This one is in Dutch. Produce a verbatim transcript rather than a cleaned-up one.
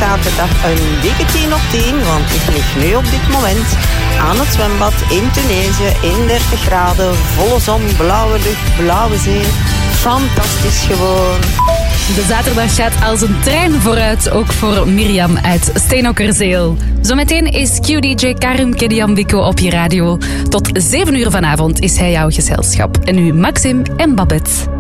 zaterdag een dikke tien op tien, want ik lig nu op dit moment aan het zwembad in Tunesië in dertig graden, volle zon, blauwe lucht, blauwe zee. Fantastisch gewoon. De zaterdag gaat als een trein vooruit, ook voor Mirjam uit Steenokkerzeel. Zometeen is Q D J Karim Kediambiko op je radio. Tot zeven uur vanavond is hij jouw gezelschap. En nu Maxim en Babette.